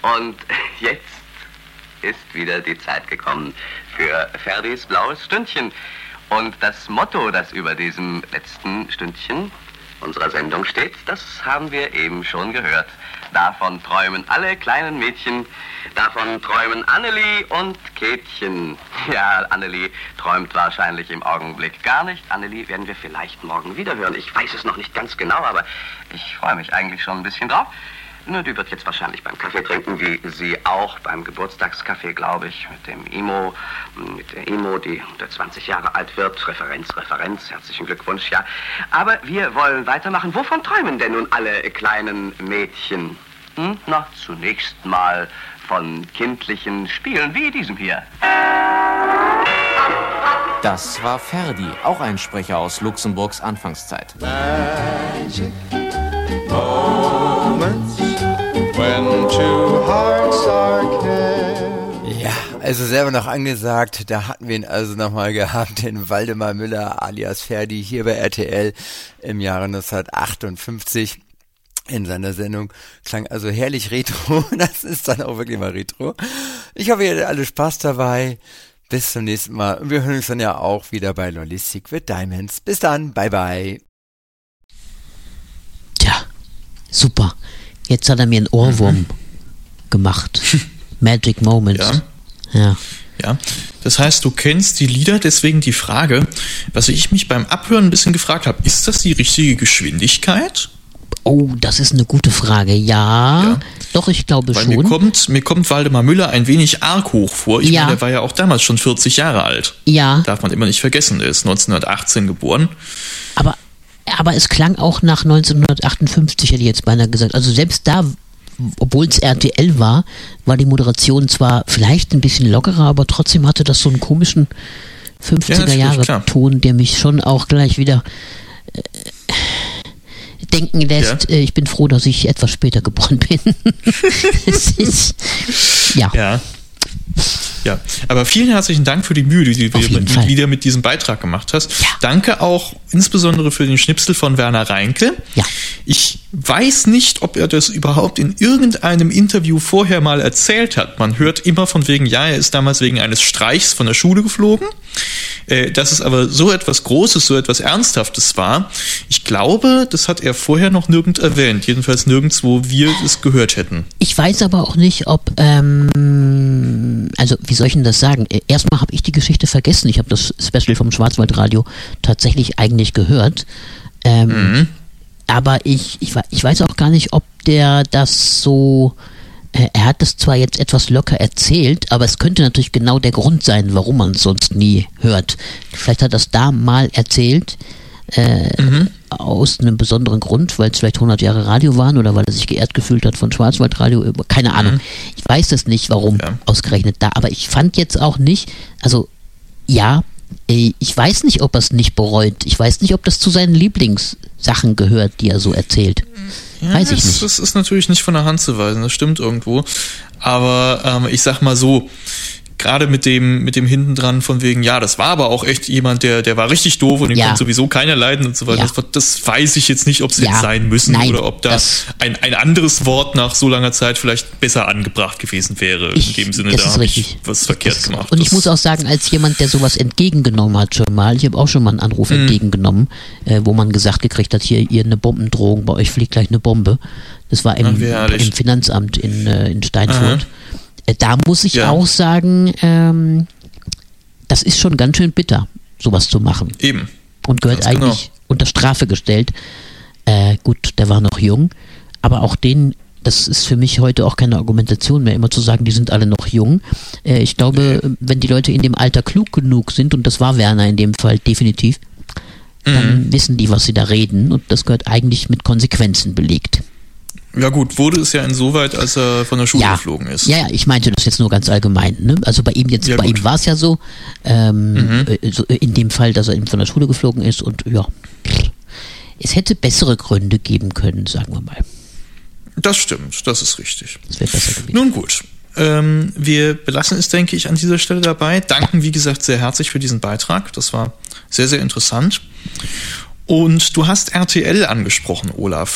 Und jetzt ist wieder die Zeit gekommen für Ferdis blaues Stündchen. Und das Motto, das über diesem letzten Stündchen unserer Sendung steht, das haben wir eben schon gehört. Davon träumen alle kleinen Mädchen, davon träumen Annelie und Käthchen. Ja, Annelie träumt wahrscheinlich im Augenblick gar nicht. Annelie werden wir vielleicht morgen wieder hören. Ich weiß es noch nicht ganz genau, aber ich freue mich eigentlich schon ein bisschen drauf. Nur die wird jetzt wahrscheinlich beim Kaffee trinken, wie sie auch beim Geburtstagskaffee, glaube ich, mit der Imo, die unter 20 Jahre alt wird. Referenz, herzlichen Glückwunsch, ja. Aber wir wollen weitermachen. Wovon träumen denn nun alle kleinen Mädchen? Na, zunächst mal von kindlichen Spielen wie diesem hier. Das war Ferdi, auch ein Sprecher aus Luxemburgs Anfangszeit. Magic moments when two hearts are knit. Ja, also selber noch angesagt, da hatten wir ihn also nochmal gehabt, den Waldemar Müller alias Ferdi hier bei RTL im Jahre 1958. In seiner Sendung klang also herrlich retro, das ist dann auch wirklich mal retro. Ich hoffe, ihr hattet alle Spaß dabei. Bis zum nächsten Mal. Und wir hören uns dann ja auch wieder bei Lollistic with Diamonds. Bis dann, bye bye. Tja, super. Jetzt hat er mir einen Ohrwurm gemacht. Magic Moments. Ja. Ja, das heißt, du kennst die Lieder, deswegen die Frage, was ich mich beim Abhören ein bisschen gefragt habe, ist das die richtige Geschwindigkeit? Oh, das ist eine gute Frage. Ja. Doch, ich glaube weil schon. Mir kommt Waldemar Müller ein wenig arg hoch vor. Ich meine, der war ja auch damals schon 40 Jahre alt. Ja. Darf man immer nicht vergessen, der ist 1918 geboren. Aber es klang auch nach 1958, hätte ich jetzt beinahe gesagt. Also selbst da, obwohl es RTL war, war die Moderation zwar vielleicht ein bisschen lockerer, aber trotzdem hatte das so einen komischen 50er-Jahre-Ton, der mich schon auch gleich wieder denken lässt. Ja. Ich bin froh, dass ich etwas später geboren bin. Ja, aber vielen herzlichen Dank für die Mühe, die du wieder mit diesem Beitrag gemacht hast. Ja. Danke auch insbesondere für den Schnipsel von Werner Reinke. Ja. Ich weiß nicht, ob er das überhaupt in irgendeinem Interview vorher mal erzählt hat. Man hört immer von wegen, ja, er ist damals wegen eines Streichs von der Schule geflogen. Dass es aber so etwas Großes, so etwas Ernsthaftes war, ich glaube, das hat er vorher noch nirgend erwähnt. Jedenfalls nirgends, wo wir es gehört hätten. Ich weiß aber auch nicht, ob, also wie soll ich denn das sagen? Erstmal habe ich die Geschichte vergessen. Ich habe das Special vom Schwarzwaldradio tatsächlich eigentlich gehört. Aber ich weiß auch gar nicht, ob der das so... Er hat das zwar jetzt etwas locker erzählt, aber es könnte natürlich genau der Grund sein, warum man es sonst nie hört. Vielleicht hat er das da mal erzählt, aus einem besonderen Grund, weil es vielleicht 100 Jahre Radio waren oder weil er sich geehrt gefühlt hat von Schwarzwaldradio. Keine Ahnung. Ich weiß es nicht, warum ausgerechnet da. Aber ich fand jetzt auch nicht, also ja, ich weiß nicht, ob er es nicht bereut. Ich weiß nicht, ob das zu seinen Lieblingssachen gehört, die er so erzählt. Ja, weiß ich nicht. Das ist natürlich nicht von der Hand zu weisen, das stimmt irgendwo. Aber ich sag mal so, gerade mit dem hinten dran von wegen, ja, das war aber auch echt jemand, der war richtig doof und den konnte sowieso keiner leiden und so weiter. Ja. Das weiß ich jetzt nicht, ob sie jetzt sein müssen. Nein, oder ob da ein anderes Wort nach so langer Zeit vielleicht besser angebracht gewesen wäre. In dem Sinne, da habe ich was verkehrt gemacht. Und ich muss auch sagen, als jemand, der sowas entgegengenommen hat schon mal, ich habe auch schon mal einen Anruf entgegengenommen, wo man gesagt gekriegt hat, hier ihr eine Bombendrohung, bei euch fliegt gleich eine Bombe. Das war im Finanzamt in Steinfurt. Da muss ich auch sagen, das ist schon ganz schön bitter, sowas zu machen. Eben. Und gehört eigentlich unter Strafe gestellt. Gut, der war noch jung, aber auch das ist für mich heute auch keine Argumentation mehr, immer zu sagen, die sind alle noch jung. Ich glaube, wenn die Leute in dem Alter klug genug sind, und das war Werner in dem Fall definitiv, dann wissen die, was sie da reden, und das gehört eigentlich mit Konsequenzen belegt. Ja gut, wurde es ja insoweit, als er von der Schule geflogen ist. Ja, ich meinte das jetzt nur ganz allgemein. Ne? Also bei ihm ihm war es ja so, so, in dem Fall, dass er eben von der Schule geflogen ist, und ja, es hätte bessere Gründe geben können, sagen wir mal. Das stimmt, das ist richtig. Das wäre besser gewesen. Nun gut, wir belassen es, denke ich, an dieser Stelle dabei. Danken, wie gesagt, sehr herzlich für diesen Beitrag. Das war sehr, sehr interessant. Und du hast RTL angesprochen, Olaf.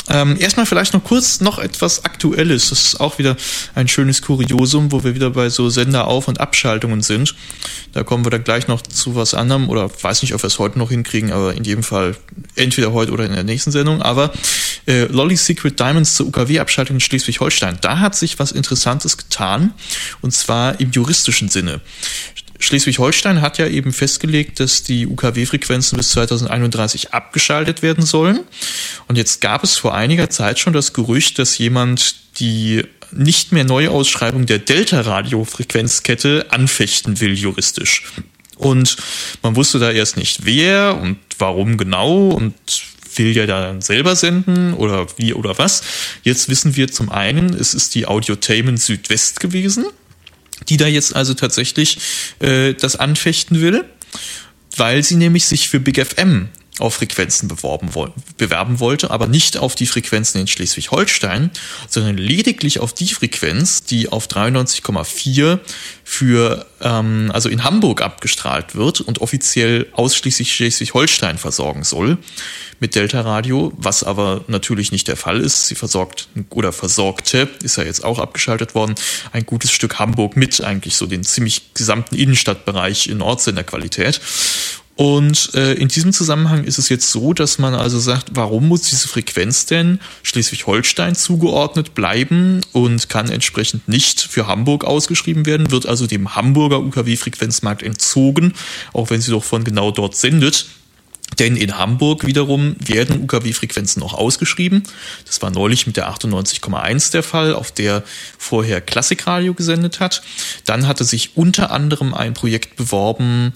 Erstmal vielleicht noch kurz noch etwas Aktuelles. Das ist auch wieder ein schönes Kuriosum, wo wir wieder bei so Sender-Auf- und Abschaltungen sind. Da kommen wir dann gleich noch zu was anderem oder weiß nicht, ob wir es heute noch hinkriegen, aber in jedem Fall entweder heute oder in der nächsten Sendung. Aber Lolly's Secret Diamonds zur UKW-Abschaltung in Schleswig-Holstein. Da hat sich was Interessantes getan, und zwar im juristischen Sinne. Schleswig-Holstein hat ja eben festgelegt, dass die UKW-Frequenzen bis 2031 abgeschaltet werden sollen. Und jetzt gab es vor einiger Zeit schon das Gerücht, dass jemand die nicht mehr Neuausschreibung der Delta-Radio-Frequenzkette anfechten will juristisch. Und man wusste da erst nicht wer und warum genau und will ja dann selber senden oder wie oder was. Jetzt wissen wir zum einen, es ist die Audiotainment Südwest gewesen, die da jetzt also tatsächlich das anfechten will, weil sie nämlich sich für Big FM auf Frequenzen bewerben wollte, aber nicht auf die Frequenzen in Schleswig-Holstein, sondern lediglich auf die Frequenz, die auf 93,4 für also in Hamburg abgestrahlt wird und offiziell ausschließlich Schleswig-Holstein versorgen soll mit Delta Radio, was aber natürlich nicht der Fall ist. Sie versorgte, ist ja jetzt auch abgeschaltet worden, ein gutes Stück Hamburg mit, eigentlich so den ziemlich gesamten Innenstadtbereich in Ortssenderqualität. Und in diesem Zusammenhang ist es jetzt so, dass man also sagt, warum muss diese Frequenz denn Schleswig-Holstein zugeordnet bleiben und kann entsprechend nicht für Hamburg ausgeschrieben werden, wird also dem Hamburger UKW-Frequenzmarkt entzogen, auch wenn sie doch von genau dort sendet. Denn in Hamburg wiederum werden UKW-Frequenzen noch ausgeschrieben. Das war neulich mit der 98,1 der Fall, auf der vorher Klassikradio gesendet hat. Dann hatte sich unter anderem ein Projekt beworben,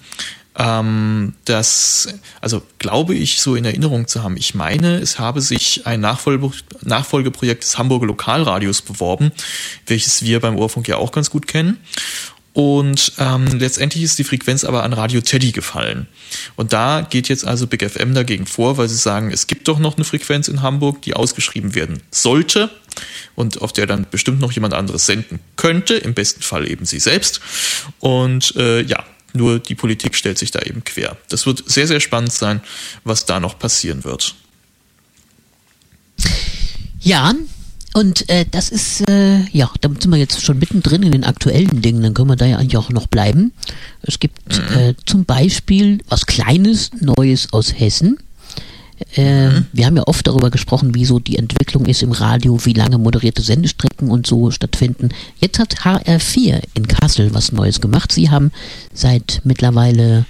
das, also glaube ich, so in Erinnerung zu haben. Ich meine, es habe sich ein Nachfolgeprojekt des Hamburger Lokalradios beworben, welches wir beim Ohrfunk ja auch ganz gut kennen. Und letztendlich ist die Frequenz aber an Radio Teddy gefallen. Und da geht jetzt also Big FM dagegen vor, weil sie sagen, es gibt doch noch eine Frequenz in Hamburg, die ausgeschrieben werden sollte und auf der dann bestimmt noch jemand anderes senden könnte, im besten Fall eben sie selbst. Und nur die Politik stellt sich da eben quer. Das wird sehr, sehr spannend sein, was da noch passieren wird. Ja, und das ist, da sind wir jetzt schon mittendrin in den aktuellen Dingen, dann können wir da ja eigentlich auch noch bleiben. Es gibt zum Beispiel was Kleines, Neues aus Hessen. Wir haben ja oft darüber gesprochen, wie so die Entwicklung ist im Radio, wie lange moderierte Sendestrecken und so stattfinden. Jetzt hat HR4 in Kassel was Neues gemacht. Sie haben seit mittlerweile,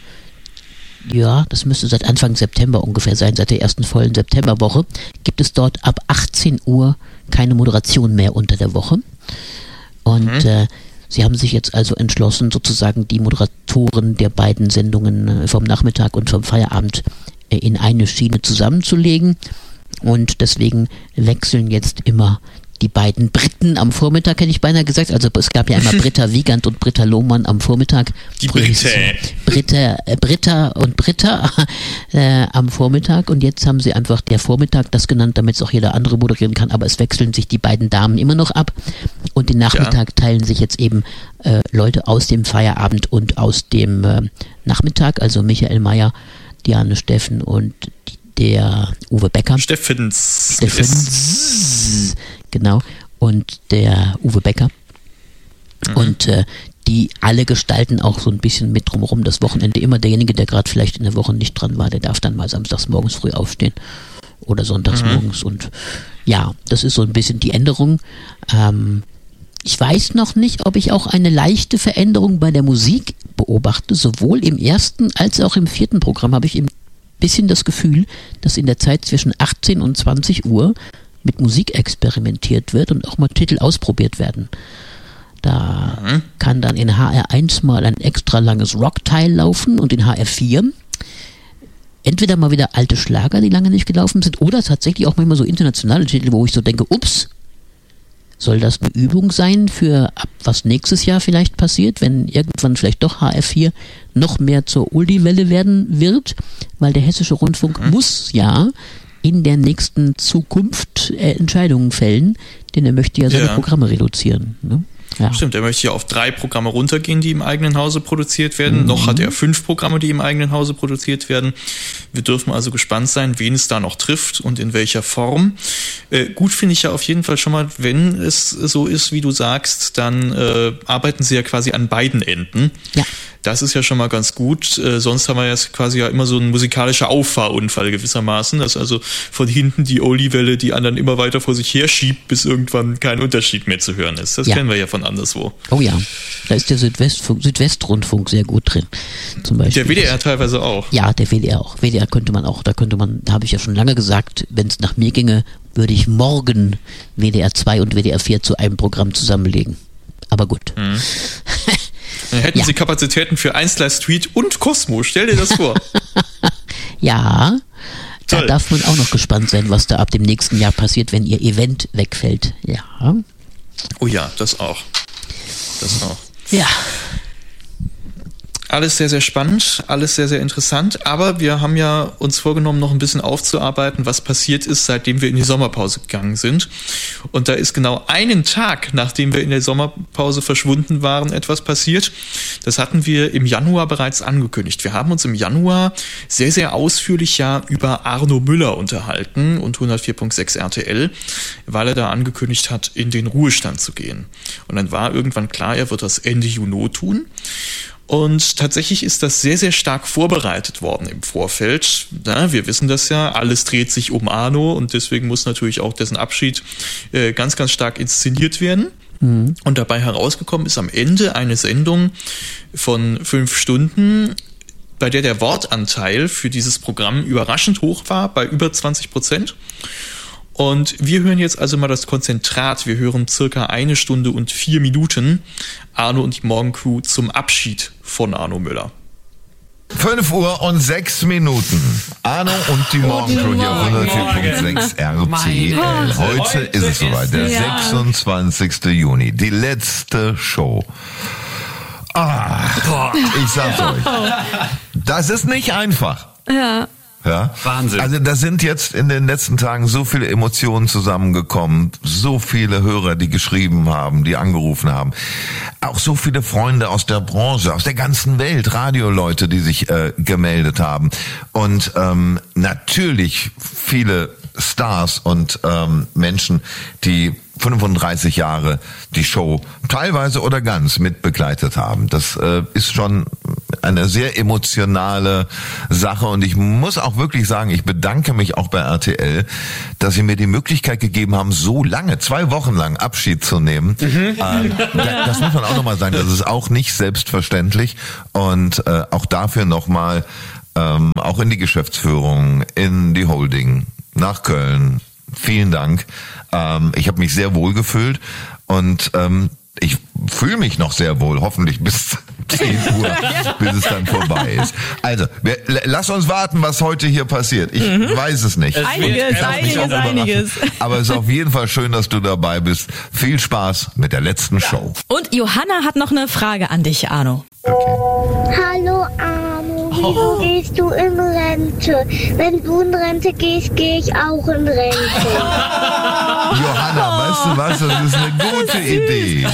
das müsste seit Anfang September ungefähr sein, seit der ersten vollen Septemberwoche, gibt es dort ab 18 Uhr keine Moderation mehr unter der Woche. Und sie haben sich jetzt also entschlossen, sozusagen die Moderatoren der beiden Sendungen vom Nachmittag und vom Feierabend in eine Schiene zusammenzulegen, und deswegen wechseln jetzt immer die beiden Briten am Vormittag, hätte ich beinahe gesagt. Also es gab ja einmal Britta Wiegand und Britta Lohmann am Vormittag. Die Britta und Britta am Vormittag, und jetzt haben sie einfach der Vormittag das genannt, damit es auch jeder andere moderieren kann, aber es wechseln sich die beiden Damen immer noch ab, und den Nachmittag teilen sich jetzt eben Leute aus dem Feierabend und aus dem Nachmittag, also Michael Mayer, Diane Steffen und der Uwe Becker. Steffens. Genau. Und der Uwe Becker. Und die alle gestalten auch so ein bisschen mit drumherum das Wochenende. Immer derjenige, der gerade vielleicht in der Woche nicht dran war, der darf dann mal samstags morgens früh aufstehen oder sonntags morgens. Und ja, das ist so ein bisschen die Änderung. Ich weiß noch nicht, ob ich auch eine leichte Veränderung bei der Musik beobachte. Sowohl im ersten als auch im vierten Programm habe ich ein bisschen das Gefühl, dass in der Zeit zwischen 18 und 20 Uhr mit Musik experimentiert wird und auch mal Titel ausprobiert werden. Da kann dann in HR1 mal ein extra langes Rockteil laufen und in HR4 entweder mal wieder alte Schlager, die lange nicht gelaufen sind, oder tatsächlich auch manchmal so internationale Titel, wo ich so denke, ups, soll das eine Übung sein für was nächstes Jahr vielleicht passiert, wenn irgendwann vielleicht doch HR4 noch mehr zur Oldie-Welle werden wird, weil der Hessische Rundfunk muss ja in der nächsten Zukunft Entscheidungen fällen, denn er möchte ja seine Programme reduzieren. Ne? Ja. Stimmt, er möchte ja auf 3 Programme runtergehen, die im eigenen Hause produziert werden. Noch hat er 5 Programme, die im eigenen Hause produziert werden. Wir dürfen also gespannt sein, wen es da noch trifft und in welcher Form. Gut finde ich ja auf jeden Fall schon mal, wenn es so ist, wie du sagst, dann arbeiten sie ja quasi an beiden Enden. Ja. Das ist ja schon mal ganz gut. Sonst haben wir ja quasi ja immer so einen musikalischen Auffahrunfall gewissermaßen, dass also von hinten die Oli-Welle die anderen immer weiter vor sich her schiebt, bis irgendwann kein Unterschied mehr zu hören ist. Das kennen wir ja von anderswo. Oh ja, da ist der Südwestrundfunk sehr gut drin, zum Beispiel. Der WDR teilweise auch. Ja, der WDR auch. WDR da habe ich ja schon lange gesagt, wenn es nach mir ginge, würde ich morgen WDR 2 und WDR 4 zu einem Programm zusammenlegen. Aber gut. Dann hätten sie Kapazitäten für 1 Live Street und Cosmo. Stell dir das vor. Ja, Toll. da darf man auch noch gespannt sein, was da ab dem nächsten Jahr passiert, wenn ihr Event wegfällt. Ja. Oh ja, das auch. Ja. Alles sehr, sehr spannend, alles sehr, sehr interessant, aber wir haben ja uns vorgenommen, noch ein bisschen aufzuarbeiten, was passiert ist, seitdem wir in die Sommerpause gegangen sind. Und da ist genau einen Tag, nachdem wir in der Sommerpause verschwunden waren, etwas passiert. Das hatten wir im Januar bereits angekündigt. Wir haben uns im Januar sehr, sehr ausführlich ja über Arno Müller unterhalten und 104.6 RTL, weil er da angekündigt hat, in den Ruhestand zu gehen. Und dann war irgendwann klar, er wird das Ende Juni tun. Und tatsächlich ist das sehr, sehr stark vorbereitet worden im Vorfeld. Ja, wir wissen das ja, alles dreht sich um Arno und deswegen muss natürlich auch dessen Abschied ganz, ganz stark inszeniert werden. Mhm. Und dabei herausgekommen ist am Ende eine Sendung von 5 Stunden, bei der der Wortanteil für dieses Programm überraschend hoch war, bei über 20%. Und wir hören jetzt also mal das Konzentrat. Wir hören circa 1 Stunde und 4 Minuten Arno und die Morgencrew zum Abschied von Arno Müller. 5 Uhr und 6 Minuten. Arno und die Morgencrew hier auf 104.6 RTL. Heute ist es soweit, der 26. Juni, die letzte Show. Ich sag's euch, das ist nicht einfach. Ja. Ja? Wahnsinn. Also da sind jetzt in den letzten Tagen so viele Emotionen zusammengekommen, so viele Hörer, die geschrieben haben, die angerufen haben, auch so viele Freunde aus der Branche, aus der ganzen Welt, Radioleute, die sich gemeldet haben und natürlich viele Stars und Menschen, die 35 Jahre die Show teilweise oder ganz mitbegleitet haben. Das ist schon eine sehr emotionale Sache und ich muss auch wirklich sagen, ich bedanke mich auch bei RTL, dass sie mir die Möglichkeit gegeben haben, so lange, 2 Wochen lang Abschied zu nehmen. Das muss man auch nochmal sagen, das ist auch nicht selbstverständlich und auch dafür nochmal auch in die Geschäftsführung, in die Holding, nach Köln. Vielen Dank. Ich habe mich sehr wohl gefühlt und ich fühle mich noch sehr wohl, hoffentlich bis 10 Uhr, bis es dann vorbei ist. Also, lass uns warten, was heute hier passiert. Ich weiß es nicht. Einiges. Aber es ist auf jeden Fall schön, dass du dabei bist. Viel Spaß mit der letzten Show. Und Johanna hat noch eine Frage an dich, Arno. Okay. Hallo Arno, wieso gehst du in Rente? Wenn du in Rente gehst, gehe ich auch in Rente. Johanna, weißt du was? Das ist eine gute Idee.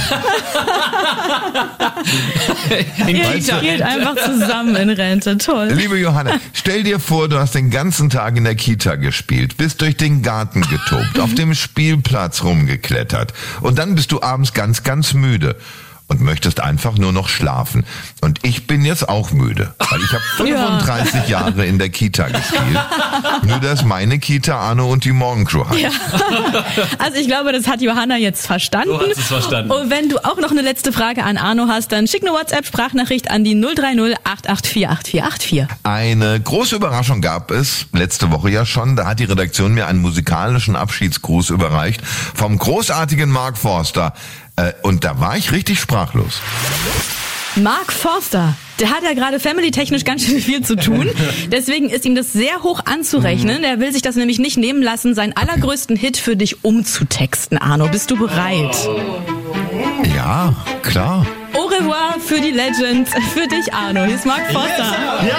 Ihr geht einfach zusammen in Rente, toll. Liebe Johanna, stell dir vor, du hast den ganzen Tag in der Kita gespielt, bist durch den Garten getobt, auf dem Spielplatz rumgeklettert und dann bist du abends ganz, ganz müde. Und möchtest einfach nur noch schlafen. Und ich bin jetzt auch müde, weil ich habe 35 Jahre in der Kita gespielt. Nur, dass meine Kita Arno und die Morgencrew heißt. Ja. Also ich glaube, das hat Johanna jetzt verstanden. Du hast es verstanden. Und wenn du auch noch eine letzte Frage an Arno hast, dann schick eine WhatsApp-Sprachnachricht an die 030 884 8484. Eine große Überraschung gab es letzte Woche ja schon. Da hat die Redaktion mir einen musikalischen Abschiedsgruß überreicht vom großartigen Mark Forster. Und da war ich richtig sprachlos. Mark Forster, der hat ja gerade family-technisch ganz schön viel zu tun. Deswegen ist ihm das sehr hoch anzurechnen. Er will sich das nämlich nicht nehmen lassen, seinen allergrößten Hit für dich umzutexten. Arno, bist du bereit? Ja, klar. Au revoir für die Legend, für dich, Arno. Hier ist Mark Forster. Ja!